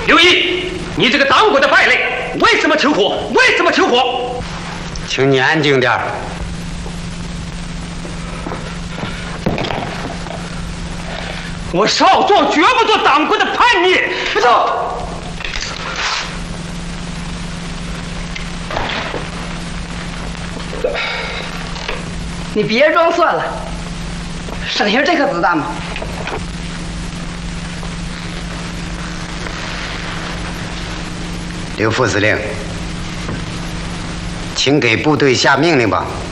刘毅，你这个当国的败类，为什么求火？为什么求火？ 请你安静点儿。 我少壮绝不做党国的叛逆。走。 你别装算了，省下这颗子弹吧。 刘副司令，请给部队下命令吧。